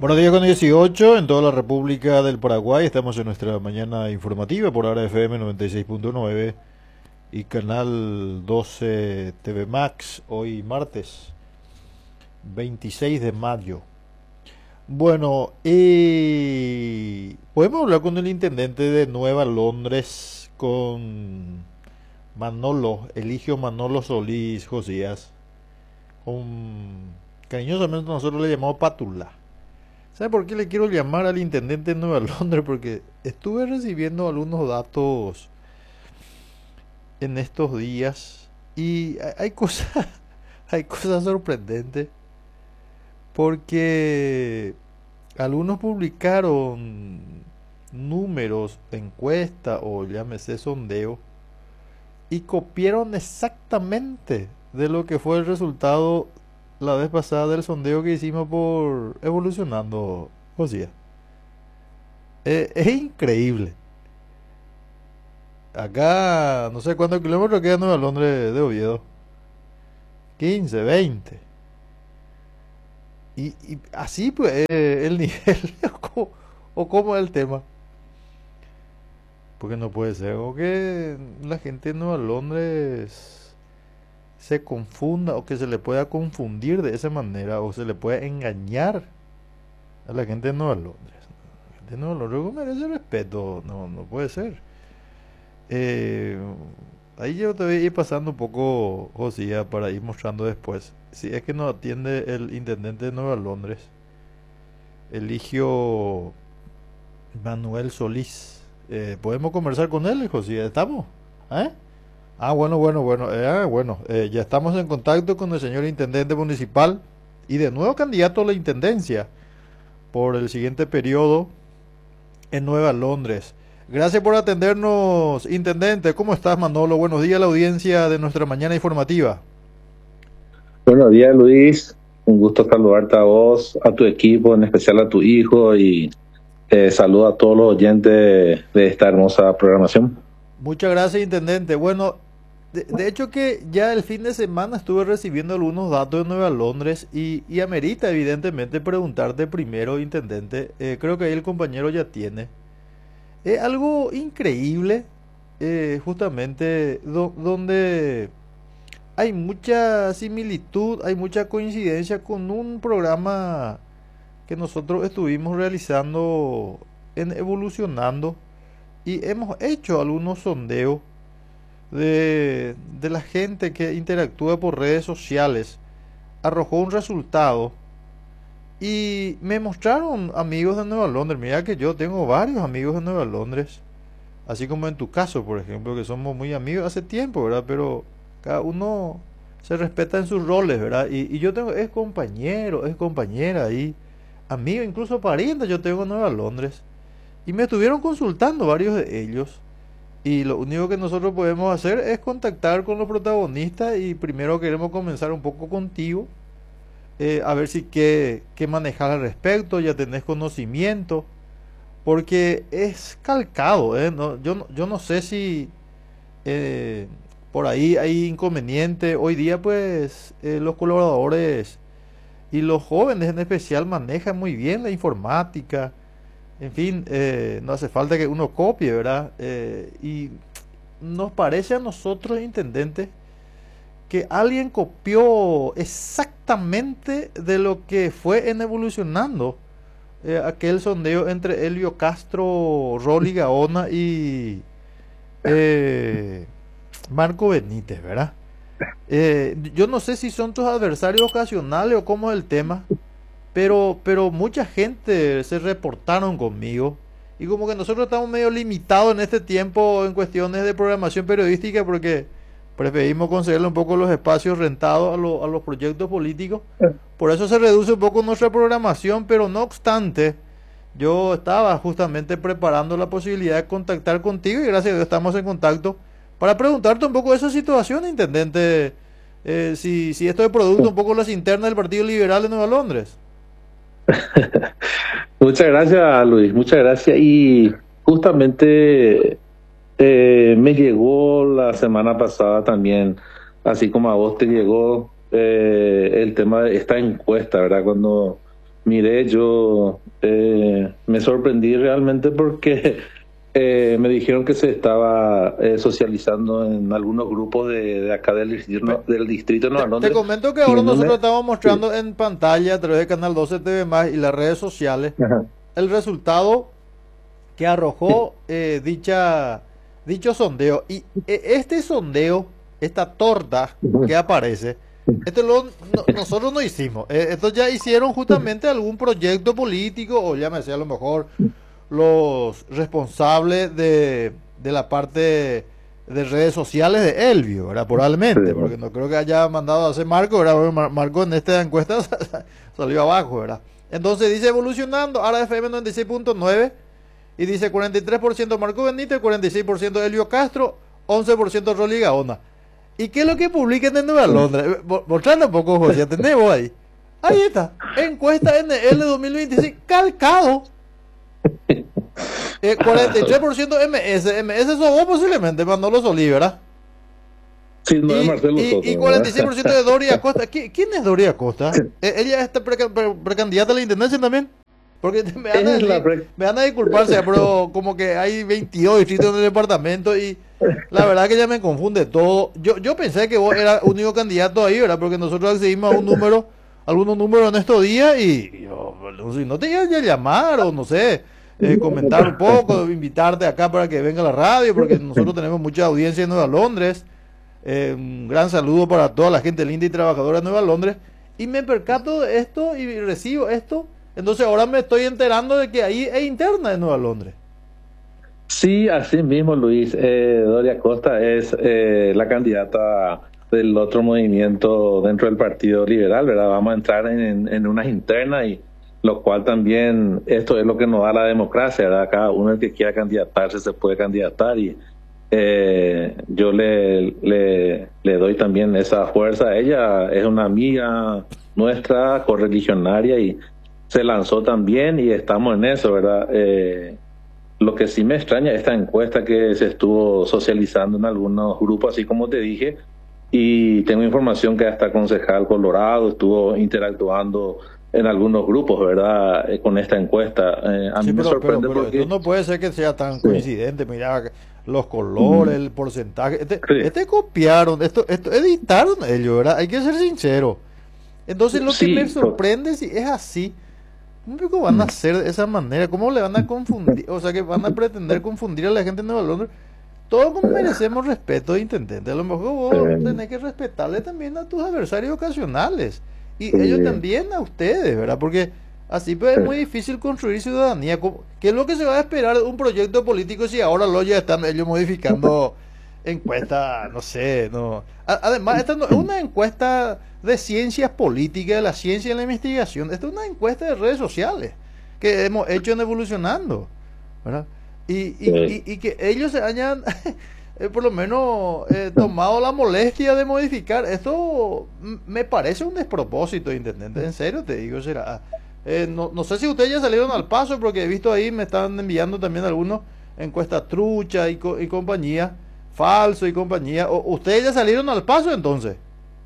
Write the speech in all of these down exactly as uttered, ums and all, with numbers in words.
Buenos días con dieciocho en toda la República del Paraguay. Estamos en nuestra mañana informativa por ahora F M noventa y seis punto nueve y Canal doce T V Max. Hoy martes veintiséis de mayo. Bueno, y podemos hablar con el intendente de Nueva Londres, con Manolo, Eligio Manolo Solís Josías. Con, cariñosamente nosotros le llamamos Patula. ¿Sabe por qué le quiero llamar al intendente de Nueva Londres? Porque estuve recibiendo algunos datos en estos días y hay hay cosas, hay cosas sorprendentes, porque algunos publicaron números, encuesta o llámese sondeo, y copiaron exactamente de lo que fue el resultado la vez pasada del sondeo que hicimos por Evolucionando, José. Eh, es increíble. Acá, no sé cuántos kilómetros queda Nueva Londres de Oviedo. quince, veinte. Y, y así pues eh, el nivel o cómo, o cómo es el tema. Porque no puede ser o que la gente de Nueva Londres se confunda o que se le pueda confundir de esa manera o se le pueda engañar a la gente de Nueva Londres. La gente de Nueva Londres merece respeto, no, no puede ser. Eh, ahí yo te voy a ir pasando un poco, Josía, para ir mostrando después. Si es que nos atiende el intendente de Nueva Londres, Eligio Manuel Solís. Eh, ¿podemos conversar con él, Josía? ¿Estamos? ¿Eh? Ah, bueno, bueno, bueno, eh, ah, bueno, eh, ya estamos en contacto con el señor intendente municipal y de nuevo candidato a la intendencia por el siguiente periodo en Nueva Londres. Gracias por atendernos, intendente. ¿Cómo estás, Manolo? Buenos días a la audiencia de nuestra mañana informativa. Buenos días, Luis. Un gusto saludarte a vos, a tu equipo, en especial a tu hijo, y eh, saludo a todos los oyentes de esta hermosa programación. Muchas gracias, intendente. Bueno, de, de hecho que ya el fin de semana estuve recibiendo algunos datos de Nueva Londres y, y amerita evidentemente preguntarte primero, intendente. Eh, creo que ahí el compañero ya tiene. Es algo increíble, eh, justamente do- donde hay mucha similitud, hay mucha coincidencia con un programa que nosotros estuvimos realizando en Evolucionando y hemos hecho algunos sondeos de, de la gente que interactúa por redes sociales. Arrojó un resultado y me mostraron amigos de Nueva Londres. Mira que yo tengo varios amigos de Nueva Londres, así como en tu caso, por ejemplo, que somos muy amigos hace tiempo, ¿verdad? Pero cada uno se respeta en sus roles, ¿verdad? Y, y yo tengo, es compañero, es compañera ahí, amigo, incluso pariente, yo tengo en Nueva Londres. Y me estuvieron consultando varios de ellos. Y lo único que nosotros podemos hacer es contactar con los protagonistas y primero queremos comenzar un poco contigo, eh, a ver si qué, qué manejar al respecto, ya tenés conocimiento, porque es calcado, ¿eh? No, yo, no- yo no sé si eh, por ahí hay inconveniente. Hoy día pues eh, los colaboradores y los jóvenes en especial manejan muy bien la informática. En fin, eh, no hace falta que uno copie, ¿verdad? Eh, y nos parece a nosotros, intendente, que alguien copió exactamente de lo que fue en Evolucionando, eh, aquel sondeo entre Elvio Castro, Rolly Gaona y eh, Marco Benítez, ¿verdad? Eh, yo no sé si son tus adversarios ocasionales o cómo es el tema, pero, pero mucha gente se reportaron conmigo y como que nosotros estamos medio limitados en este tiempo en cuestiones de programación periodística porque preferimos concederle un poco los espacios rentados a, lo- a los proyectos políticos. Por eso se reduce un poco nuestra programación, pero no obstante, yo estaba justamente preparando la posibilidad de contactar contigo y gracias a Dios estamos en contacto para preguntarte un poco de esa situación, intendente, eh, si, si esto es producto un poco de las internas del Partido Liberal de Nueva Londres. Muchas gracias, Luis, muchas gracias. Y justamente eh, me llegó la semana pasada también, así como a vos te llegó eh, el tema de esta encuesta, ¿verdad? Cuando Miré, yo eh, me sorprendí realmente porque eh, me dijeron que se estaba eh, socializando en algunos grupos de, de acá del distrito, del distrito de Te, Nueva te Londres. comento que Y ahora no me... nosotros estamos Sí. mostrando en pantalla a través de Canal doce T V más y las redes sociales Ajá. el resultado que arrojó eh, dicha, dicho sondeo. Y eh, este sondeo, esta torta que aparece, este lo, no- nosotros no hicimos. Eh, esto ya hicieron justamente algún proyecto político o llámese a lo mejor los responsables de, de la parte de redes sociales de Elvio, ¿verdad? Probablemente, porque no creo que haya mandado a hacer Marco, ¿verdad? Porque Mar- Marco en esta encuesta salió abajo, ¿verdad? Entonces dice evolucionando, ahora F M noventa y seis punto nueve y dice cuarenta y tres por ciento Marco Benítez, cuarenta y seis por ciento Elvio Castro, once por ciento Rolly Gaona. ¿Y qué es lo que publican en Nueva Londres? Eh, mo- Mostrando un poco, José, tenemos ahí. Ahí está, encuesta N L dos mil veintiséis, calcado. Eh, cuarenta y tres por ciento M S, M S sos vos posiblemente, Manolo Solí, ¿verdad? Sí, no es Y, Marcelo y, y Soto, cuarenta y seis por ciento ¿verdad? de Doria Acosta. ¿Qui- ¿Quién es Doria Acosta? Eh, ¿Ella está preca- pre- precandidata a la intendencia también? Porque me van a Es la decir, pre- me van a disculparse, pero como que hay veintidós distritos en el departamento y la verdad que ya me confunde todo. Yo, yo pensé que vos eras único candidato ahí, ¿verdad? Porque nosotros accedimos a un número, algunos números en estos días y yo, bueno, si no te iba a llamar o no sé, eh, comentar un poco, invitarte acá para que venga a la radio, porque nosotros tenemos mucha audiencia en Nueva Londres. Eh, un gran saludo para toda la gente linda y trabajadora de Nueva Londres. Y me percato de esto y recibo esto. Entonces ahora me estoy enterando de que ahí es interna de Nueva Londres. Sí, así mismo, Luis. Eh, Doria Costa es eh, la candidata del otro movimiento dentro del Partido Liberal, ¿verdad? Vamos a entrar en, en unas internas y lo cual también, esto es lo que nos da la democracia, ¿verdad? Cada uno el que quiera candidatarse se puede candidatar y eh, yo le, le, le doy también esa fuerza. Ella es una amiga nuestra, correligionaria y se lanzó también y estamos en eso, ¿verdad? Eh, lo que sí me extraña, esta encuesta que se estuvo socializando en algunos grupos, así como te dije, y tengo información que hasta concejal Colorado estuvo interactuando en algunos grupos, ¿verdad? Eh, con esta encuesta. Eh, a Sí, mí me pero, pero, sorprende pero esto porque... no puede ser que sea tan Sí, coincidente. Mira, los colores, mm, el porcentaje. Este, sí, este copiaron, esto, esto editaron ellos, ¿verdad? Hay que ser sincero. Entonces lo que me sí, to- sorprende si es así. ¿Cómo que van a mm, hacer de esa manera? ¿Cómo le van a confundir? O sea, que van a pretender confundir a la gente de Nueva Londres. Todos como merecemos respeto de intendente. A lo mejor vos eh, tenés que respetarle también a tus adversarios ocasionales. Y ellos eh, también a ustedes, ¿verdad? Porque así pues es muy difícil construir ciudadanía. ¿Cómo- ¿Qué es lo que se va a esperar de un proyecto político si ahora lo ya están ellos modificando encuesta? No sé, no. A- además, esta no es una encuesta de ciencias políticas, de la ciencia y la investigación. Esta es una encuesta de redes sociales que hemos hecho en Evolucionando, ¿verdad? Y, y, eh, y, y que ellos se hayan eh, por lo menos eh, tomado la molestia de modificar esto m- me parece un despropósito, intendente, en serio te digo, será. Eh, no, no sé si ustedes ya salieron al paso porque he visto ahí me están enviando también algunos encuestas trucha y, co- y compañía, falso y compañía. O, ¿ustedes ya salieron al paso entonces?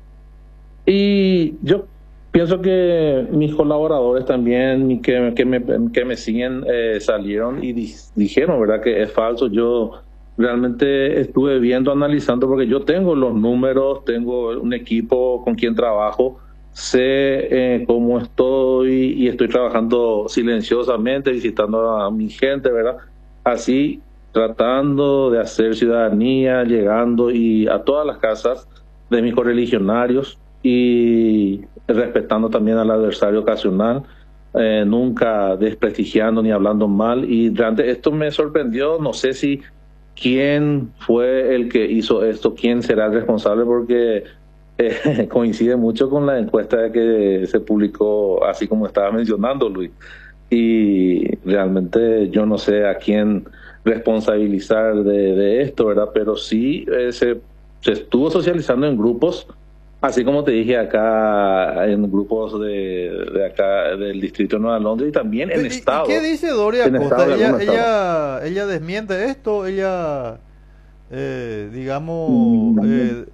Y yo pienso que mis colaboradores también y que, que, me, que me siguen eh, salieron y di- dijeron, ¿verdad?, que es falso. Yo realmente estuve viendo, analizando, porque yo tengo los números, tengo un equipo con quien trabajo, sé eh, cómo estoy y estoy trabajando silenciosamente, visitando a mi gente, ¿verdad? Así, tratando de hacer ciudadanía, llegando y a todas las casas de mis correligionarios y respetando también al adversario ocasional, eh, nunca desprestigiando ni hablando mal. Y realmente esto me sorprendió, no sé si quién fue el que hizo esto, quién será el responsable, porque eh, coincide mucho con la encuesta que se publicó, así como estaba mencionando Luis. Y realmente yo no sé a quién responsabilizar de, de esto, ¿verdad? Pero sí eh, se, se estuvo socializando en grupos, así como te dije acá, en grupos de, de acá del distrito de Nueva Londres y también en ¿Y, y qué estados, dice Doria en estados Costa? de Ella, algunos estados. ella, ella desmiente esto, ella, eh, digamos, Mm, eh,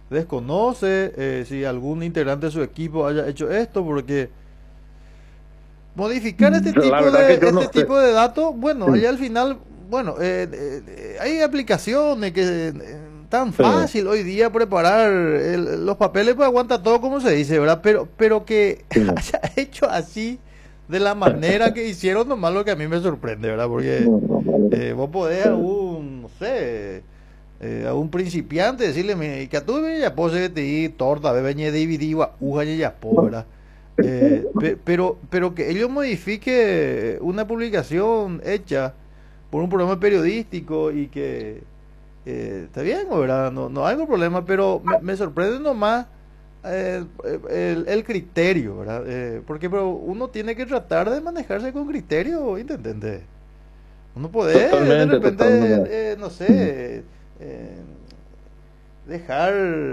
desconoce eh, si algún integrante de su equipo haya hecho esto, porque modificar este tipo La verdad de que yo no este sé. tipo de datos, bueno, allá al final, bueno, eh, eh, hay aplicaciones que eh, tan Sí, fácil hoy día preparar el- los papeles, pues aguanta todo como se dice, ¿verdad? Pero, pero que sí, haya hecho así de la manera que hicieron, nomás lo que a mí me sorprende, ¿verdad? Porque no, no, vale. eh, vos podés a un, no sé, eh, a un principiante decirle, "Me- que tú ya pose te di torta, bebe ñe dividiva, uja ya po", ¿verdad? Eh, pe- pero, pero que ellos modifique una publicación hecha por un programa periodístico y que eh, está bien, ¿verdad? No, no hay ningún problema, pero me, me sorprende nomás eh, el, el criterio, ¿verdad? Eh, porque pero uno tiene que tratar de manejarse con criterio, intendente. Uno puede de Totalmente, repente, totalmente. eh, no sé, eh, dejar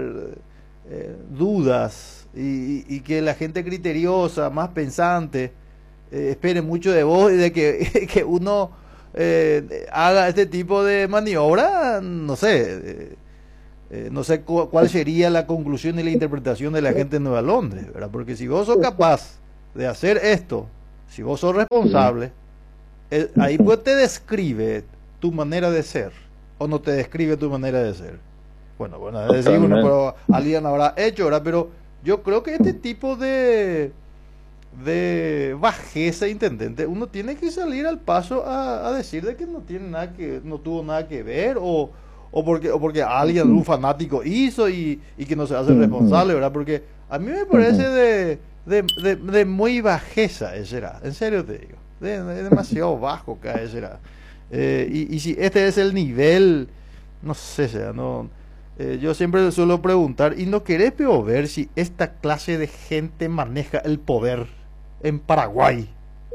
eh, dudas y, y que la gente criteriosa, más pensante, eh, espere mucho de vos y de que, que uno eh, haga este tipo de maniobra, no sé, eh, eh, no sé cu- cuál sería la conclusión y la interpretación de la gente en Nueva Londres, ¿verdad? Porque si vos sos capaz de hacer esto, si vos sos Sí. responsable, eh, ahí pues te describe tu manera de ser, o no te describe tu manera de ser. Bueno, bueno, es decir, uno, Totalmente. pero alguien habrá hecho, ¿verdad? Pero yo creo que este tipo de, de bajeza, intendente, uno tiene que salir al paso a, a decir de que no tiene nada que, no tuvo nada que ver, o, o porque, o porque alguien, un fanático hizo y, y que no se hace Ujú, responsable, ¿verdad? Porque a mí me parece ujú. de, de, de, de muy bajeza, ese era, en serio te digo, de, de demasiado bajo cae será. Eh, y, y si este es el nivel, no sé, sea, no, eh, yo siempre suelo preguntar, ¿y no querés pero ver si esta clase de gente maneja el poder en Paraguay?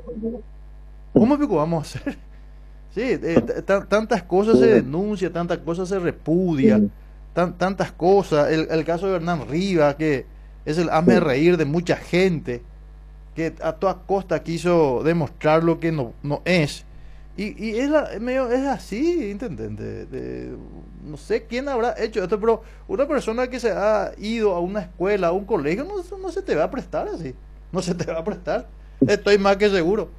¿Cómo es que vamos a hacer? Sí, eh, t- tan- tantas cosas se Sí, denuncia, tantas cosas se repudia, sí. tan- tantas cosas. El, el caso de Hernán Rivas, que es el hazme reír de mucha gente, que a toda costa quiso demostrar lo que no, no es. Y, y es, la- es medio, es así, intendente. De- no sé quién habrá hecho esto, pero una persona que se ha ido a una escuela, a un colegio, no, no se te va a prestar así. No se te va a prestar. Estoy más que seguro.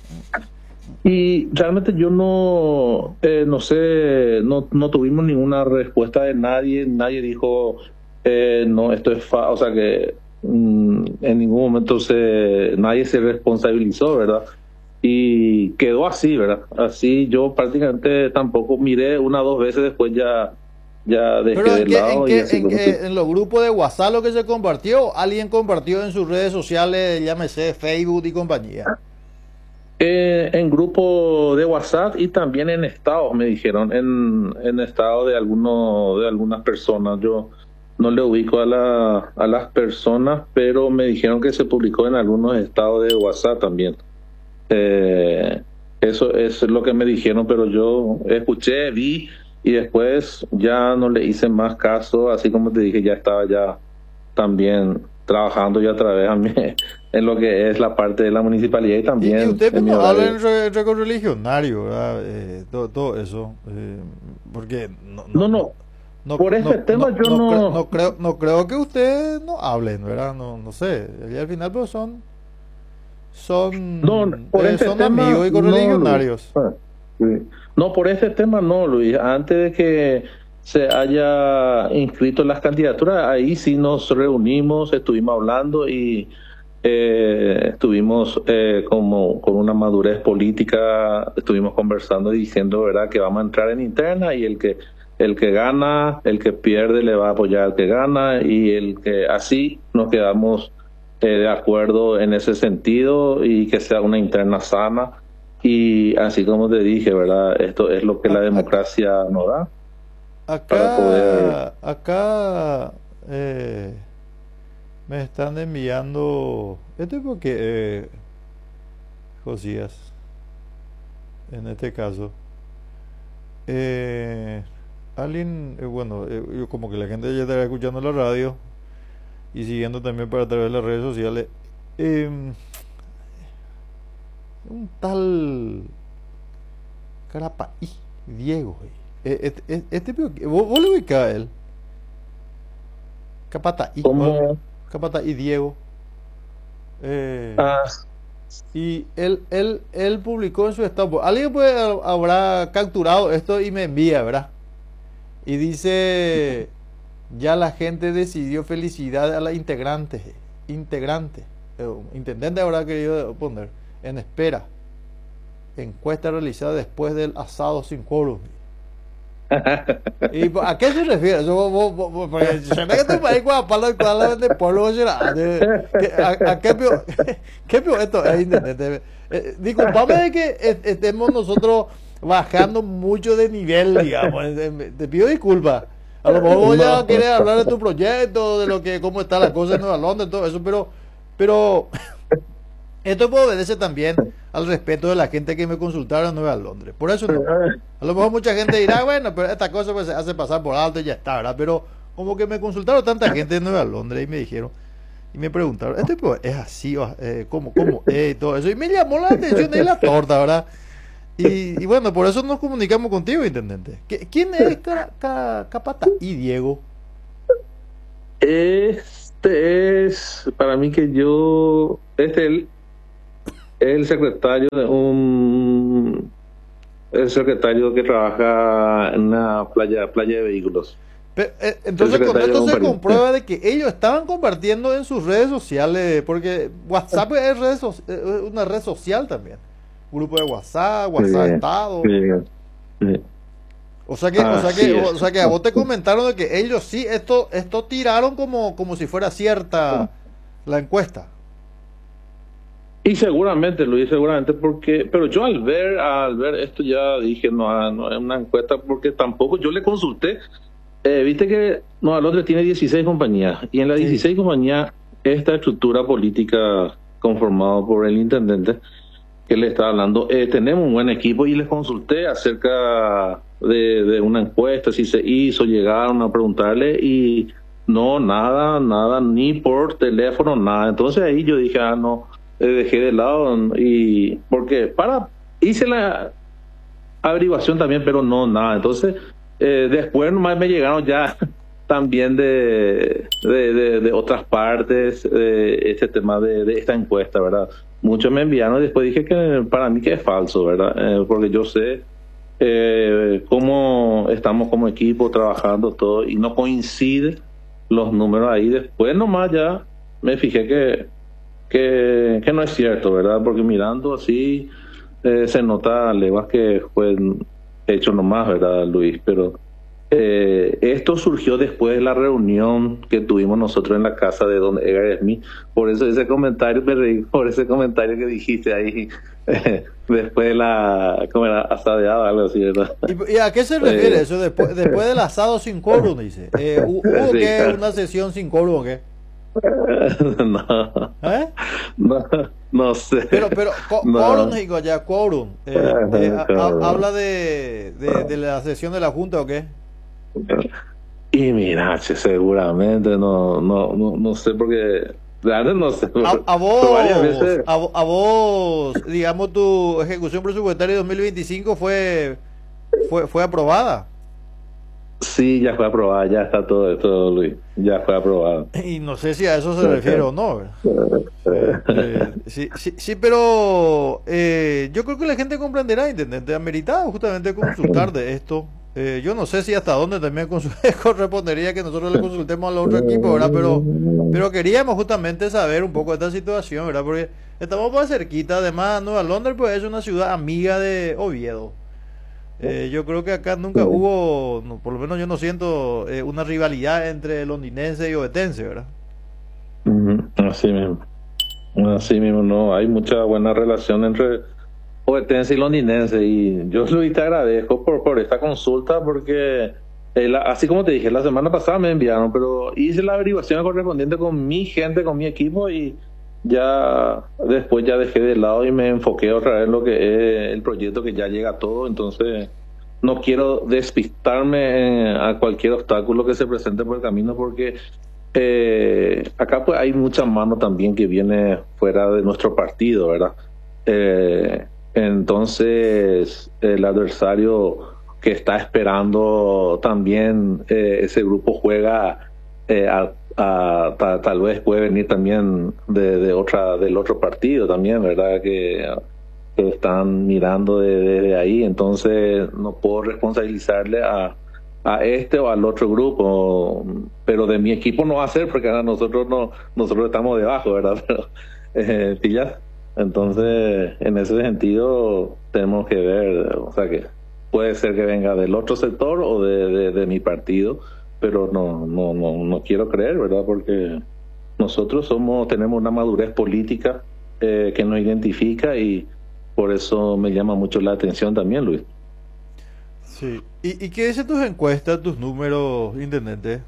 Y realmente yo no, eh, no sé, no, no tuvimos ninguna respuesta de nadie. Nadie dijo, eh, no, esto es fa, o sea que mm, en ningún momento se, nadie se responsabilizó, ¿verdad? Y quedó así, ¿verdad? Así yo prácticamente tampoco miré una o dos veces, después ya, ya dejé Pero en de qué, en lado y qué, así en, como que qué- en los grupos de WhatsApp lo que se compartió, alguien compartió en sus redes sociales, llámese Facebook y compañía. Eh, en grupo de WhatsApp y también en estados, me dijeron, en, en estado de alguno, de algunas personas. Yo no le ubico a, la, a las personas, pero me dijeron que se publicó en algunos estados de WhatsApp también. Eh, eso es lo que me dijeron, pero yo escuché, vi y después ya no le hice más caso, así como te dije, ya estaba ya también trabajando yo otra vez a mí, en lo que es la parte de la municipalidad y Y, y también usted en pues mi no habla horario. en re- récord religionario, ¿verdad? Eh, todo, todo eso, eh, porque no, no, No, no, no, no, por ese no, tema no, yo no, cre- no, no creo, no creo que usted no hablen, ¿verdad? No, no sé. Y al final pues son, no, son, por eh, ese son tema amigos y no, Luis. correligionarios. Ah, sí. No, por ese tema no, Luis. Antes de que se haya inscrito las candidaturas, ahí sí nos reunimos, estuvimos hablando y eh, estuvimos eh, como con una madurez política, estuvimos conversando y diciendo, ¿verdad?, que vamos a entrar en interna y el que el que gana, el que pierde le va a apoyar al que gana y el que así nos quedamos eh, de acuerdo en ese sentido y que sea una interna sana. Y así como te dije, ¿verdad? Esto es lo que la Ac- ac- democracia nos da para poder... Acá, acá eh, me están enviando, esto es porque eh, Josías, en este caso, eh, alguien, eh, bueno, eh, yo como que la gente ya estará escuchando la radio y siguiendo también para través de las redes sociales, em, un tal Carapaí, Diego, eh, este, este, este, este- vos, vos le ubicás a él, Capataí, bueno, ¿Cómo? Capataí Diego. Eh, Ah, Y él, él, él publicó en su estado, alguien puede, habrá capturado esto y me envía, ¿verdad? Y dice, ya la gente decidió felicidad a la integrante, integrante, eh, intendente habrá querido poner, en espera, encuesta realizada después del asado sin quórum. ¿Y a qué se refiere? Yo, vos, vos, vos, porque se ve que tu país guapalo y cuál de pueblo será. ¿A, a qué pio, qué pio esto es intendente? Eh, disculpame de que est- estemos nosotros bajando mucho de nivel, digamos. Eh, Te pido disculpas. A lo mejor vos ya No, quieres hablar de tu proyecto, de lo que, cómo está la cosa en Nueva Londres, todo eso, pero, pero esto obedece también al respeto de la gente que me consultaron en Nueva Londres. Por eso no. A lo mejor mucha gente dirá, bueno, pero esta cosa pues se hace pasar por alto y ya está, ¿verdad? Pero como que me consultaron tanta gente de Nueva Londres y me dijeron, y me preguntaron, ¿esto pues, es así? O, eh, ¿Cómo, cómo es? Y todo eso. Y me llamó la atención de la torta, ¿verdad? Y, y bueno, por eso nos comunicamos contigo, intendente. ¿Qué- ¿Quién es Ca- Ca- Capata y Diego? este es para mí que yo, este es el, el secretario de un, el secretario que trabaja en una playa, playa de vehículos. Pe- eh, El Entonces con secretario de esto un se pariente. comprueba de que ellos estaban compartiendo en sus redes sociales, porque WhatsApp es redes so- eh, una red social también. Grupo de WhatsApp, WhatsApp Sí, Estado. sí, sí. O sea que, o sea Así que, es. o sea que a vos te comentaron de que ellos sí, esto, esto tiraron como, como si fuera cierta la encuesta. Y seguramente, Luis, seguramente porque, pero yo al ver, al ver esto ya dije, no, ah, no es una encuesta porque tampoco yo le consulté. Eh, viste que Nueva Londres tiene dieciséis compañías y en las Sí. dieciséis compañías esta estructura política conformada por el intendente que le estaba hablando, eh, tenemos un buen equipo y les consulté acerca de, de una encuesta, si se hizo, llegaron a preguntarle y no, nada, nada, ni por teléfono, nada. Entonces ahí yo dije, ah, no, eh, dejé de lado y porque para, hice la averiguación también, pero no, nada. Entonces, eh, después nomás me llegaron ya también de, de, de, de otras partes eh, este tema de, de esta encuesta, ¿verdad? Muchos me enviaron y después dije que para mí que es falso, ¿verdad? Eh, porque yo sé eh, cómo estamos como equipo trabajando todo y no coincide los números ahí. Después nomás ya me fijé que, que, que no es cierto, ¿verdad? Porque mirando así eh, se nota leguas que fue hecho nomás, ¿verdad, Luis? Pero eh, esto surgió después de la reunión que tuvimos nosotros en la casa de don Edgar Smith. Por eso ese comentario, me reí por ese comentario que dijiste ahí eh, después de la, ¿cómo era? Asadeada, algo así, ¿verdad? ¿Y, y a qué se refiere Eh, eso? Después, después del asado sin quórum, dice. Eh, ¿hu- ¿Hubo sí, que claro. una sesión sin quórum o qué? No, ¿Eh? no, no sé. Pero, pero, co- No. quórum, digo ya, quórum. Eh, eh, a- Claro. a- ¿Habla de, de, de la sesión de la Junta o qué? Y mira, che, seguramente no, no, no, no sé porque realmente no sé. A, pero a varias vos, veces a, vo- a vos, digamos, tu ejecución presupuestaria de dos mil veinticinco fue, fue, fue aprobada. sí, ya fue aprobada, ya está todo esto, Luis, ya fue aprobado. Y no sé si a eso se refiere o no, ¿verdad? Eh, sí, sí, sí, pero eh, yo creo que la gente comprenderá, intendente, ameritaba justamente consultar de esto. Eh, yo no sé si hasta dónde también consu- correspondería que nosotros le consultemos al otro equipo, ¿verdad? Pero, pero queríamos justamente saber un poco de esta situación, ¿verdad? Porque estamos más cerquita, además Nueva Londres pues es una ciudad amiga de Oviedo. Eh, yo creo que acá nunca hubo, no, por lo menos yo no siento eh, una rivalidad entre londinense y ovetense, ¿verdad? Ujú, así mismo. Así mismo, no, hay mucha buena relación entre ovetense y londinense y yo, Luis, te agradezco por, por esta consulta porque eh, la- así como te dije, la semana pasada me enviaron, pero hice la averiguación correspondiente con mi gente, con mi equipo y ya después ya dejé de lado y me enfoqué otra vez en lo que es el proyecto que ya llega a todo, entonces no quiero despistarme eh, a cualquier obstáculo que se presente por el camino porque eh, acá pues hay mucha mano también que viene fuera de nuestro partido, ¿verdad? Eh, entonces el adversario que está esperando también, eh, ese grupo juega eh, a, a, ta, tal vez puede venir también de, de otra del otro partido también, ¿verdad? Que, que están mirando desde de, de ahí, entonces no puedo responsabilizarle a, a este o al otro grupo, pero de mi equipo no va a ser porque nosotros no nosotros estamos debajo, ¿verdad? Pero, eh, ¿pillas? Entonces, en ese sentido, tenemos que ver, o sea, que puede ser que venga del otro sector o de, de, de mi partido, pero no, no, no, no quiero creer, ¿verdad? Porque nosotros somos, tenemos una madurez política eh, que nos identifica y por eso me llama mucho la atención también, Luis. Sí. ¿Y, y qué dicen tus encuestas, tus números, intendente?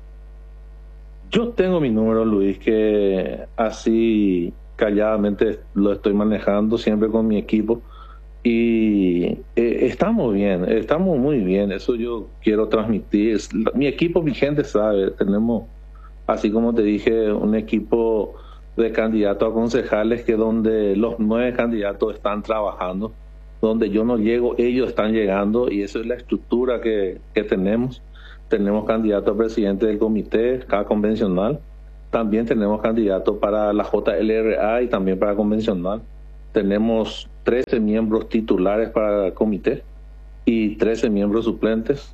Yo tengo mi número, Luis, que así calladamente lo estoy manejando siempre con mi equipo y eh, estamos bien, estamos muy bien, eso yo quiero transmitir. Mi equipo, mi gente sabe, tenemos, así como te dije, un equipo de candidatos a concejales que donde los nueve candidatos están trabajando, donde yo no llego, ellos están llegando y eso es la estructura que, que tenemos. Tenemos candidato a presidente del comité, cada convencional. También tenemos candidato para la J L R A y también para convencional. Tenemos trece miembros titulares para el comité y trece miembros suplentes.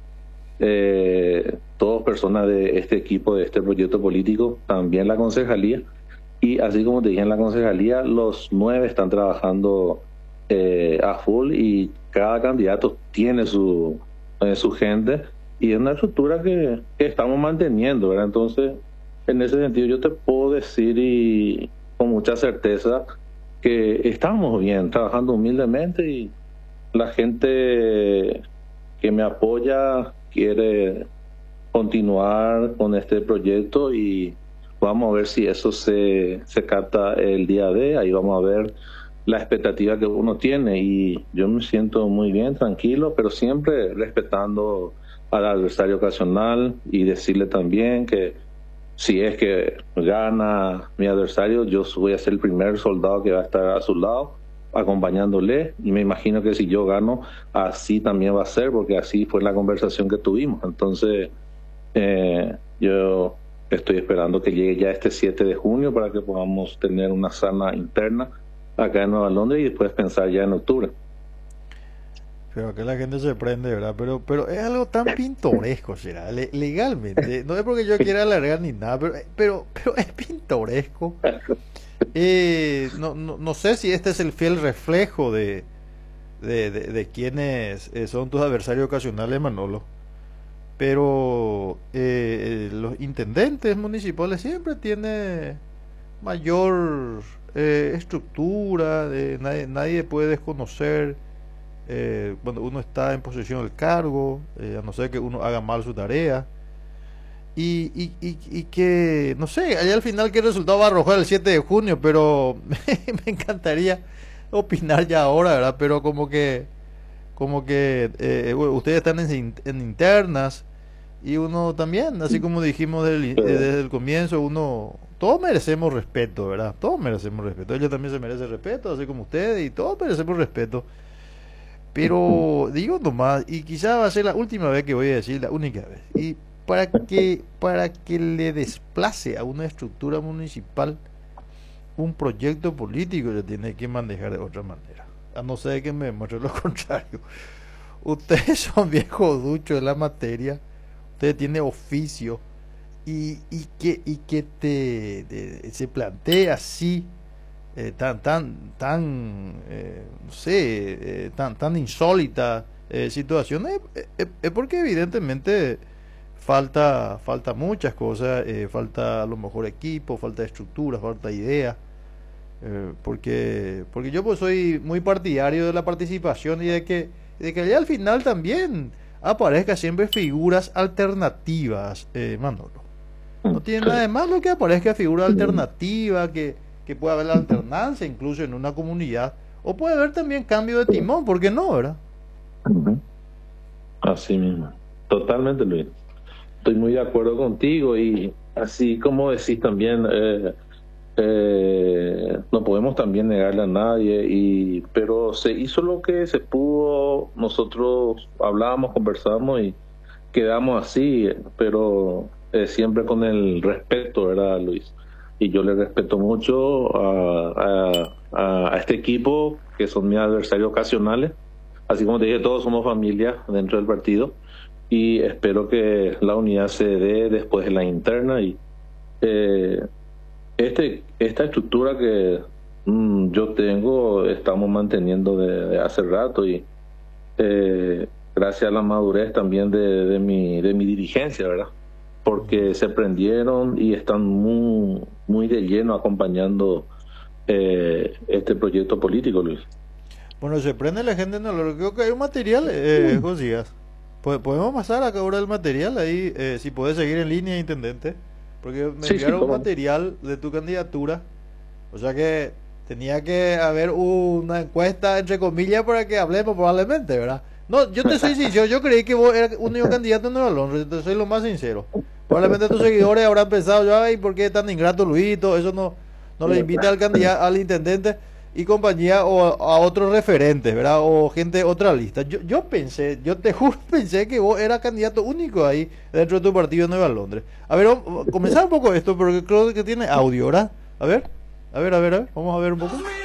Eh, todos personas de este equipo, de este proyecto político, también la concejalía. Y así como te dije en la concejalía, los nueve están trabajando eh, a full y cada candidato tiene su, eh, su gente. Y es una estructura que, que estamos manteniendo, ¿verdad? Entonces, en ese sentido, yo te puedo decir y con mucha certeza que estamos bien, trabajando humildemente y la gente que me apoya quiere continuar con este proyecto y vamos a ver si eso se, se capta el día de, ahí vamos a ver la expectativa que uno tiene y yo me siento muy bien, tranquilo, pero siempre respetando al adversario ocasional y decirle también que si es que gana mi adversario, yo voy a ser el primer soldado que va a estar a su lado acompañándole y me imagino que si yo gano así también va a ser porque así fue la conversación que tuvimos. Entonces eh, yo estoy esperando que llegue ya este siete de junio para que podamos tener una sana interna acá en Nueva Londres y después pensar ya en octubre. Pero que la gente se prende, ¿verdad? Pero, pero es algo tan pintoresco, será, Le, legalmente. No es porque yo quiera alargar ni nada, pero, pero, pero es pintoresco. Eh, no, no, no sé si este es el fiel reflejo de, de, de, de quienes eh, son tus adversarios ocasionales, Manolo. Pero eh, eh, los intendentes municipales siempre tienen mayor eh, estructura, de, nadie, nadie puede desconocer. Eh, cuando uno está en posesión del cargo, eh, a no ser que uno haga mal su tarea, y, y, y, y que, no sé, allá al final qué resultado va a arrojar el siete de junio, pero me encantaría opinar ya ahora, ¿verdad? Pero como que, como que eh, ustedes están en, en internas, y uno también, así como dijimos desde el, desde el comienzo, uno, todos merecemos respeto, ¿verdad? Todos merecemos respeto, ella también se merece respeto, así como ustedes, y todos merecemos respeto. Pero digo nomás, y quizá va a ser la última vez que voy a decir, la única vez. Y para que, para que le desplace a una estructura municipal un proyecto político, se tiene que manejar de otra manera. A no ser que me demuestre lo contrario. Ustedes son viejos duchos en la materia, ustedes tienen oficio, y, y que, y que te, te se plantea así. Eh, tan tan tan eh, no sé eh, tan tan insólita eh, situación es eh, eh, eh, porque evidentemente falta falta muchas cosas, eh, falta a lo mejor equipo, falta estructura, falta idea, eh, porque porque yo pues soy muy partidario de la participación y de que de que allá al final también aparezca siempre figuras alternativas, eh, Manolo. No tiene nada de malo que aparezca figura alternativa, que que puede haber la alternancia incluso en una comunidad, o puede haber también cambio de timón, ¿por qué no, verdad? Así mismo, totalmente, Luis. Estoy muy de acuerdo contigo y así como decís también, eh, eh, no podemos también negarle a nadie, y pero se hizo lo que se pudo, nosotros hablábamos, conversamos y quedamos así, pero eh, siempre con el respeto, ¿verdad, Luis? Y yo le respeto mucho a, a, a, a este equipo, que son mis adversarios ocasionales. Así como te dije, todos somos familia dentro del partido y espero que la unidad se dé después de la interna. Y eh, este esta estructura que mm, yo tengo, estamos manteniendo de, de hace rato y eh, gracias a la madurez también de, de, mi, de mi dirigencia, ¿verdad? Porque se prendieron y están muy, muy de lleno acompañando eh, este proyecto político, Luis. Bueno, se prende la gente, no, lo creo que hay un material, eh, Josías. Po- Podemos pasar acá ahora el material ahí, eh, si puedes seguir en línea, intendente, porque me Sí, sí, enviaron un cómo no. material de tu candidatura, o sea que tenía que haber una encuesta, entre comillas, para que hablemos probablemente, ¿verdad? No, yo te soy sincero, yo creí que vos eras único candidato en Nueva Londres, te soy lo más sincero. Probablemente tus seguidores habrán pensado, ya, ay, ¿por qué tan ingrato Luisito? Eso no, no le invita al candidato, al intendente y compañía o a otros referentes, ¿verdad? O gente de otra lista. Yo, yo pensé, yo te juro, pensé que vos eras candidato único ahí dentro de tu partido en Nueva Londres. A ver, vamos a comenzar un poco esto, porque creo que tiene audio, ¿verdad? A ver, a ver, a ver, a ver, vamos a ver un poco.